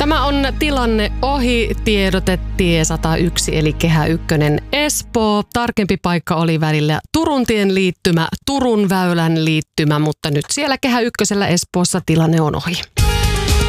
Tämä on tilanne ohi, tiedote tie 101 eli Kehä Ykkönen Espoo. Tarkempi paikka oli välillä Turuntien liittymä, Turun väylän liittymä, mutta nyt siellä Kehä Ykkösellä Espoossa tilanne on ohi.